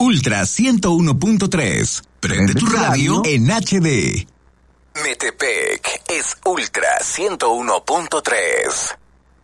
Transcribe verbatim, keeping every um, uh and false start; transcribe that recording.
Ultra ciento uno punto tres. Prende tu radio en H D. Metepec es Ultra ciento uno punto tres.